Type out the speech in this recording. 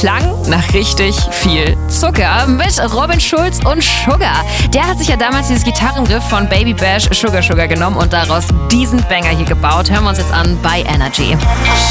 klang nach richtig viel Zucker mit Robin Schulz und Sugar. Der hat sich ja damals dieses Gitarrenriff von Baby Bash Sugar Sugar genommen und daraus diesen Banger hier gebaut. Hören wir uns jetzt an bei Energy.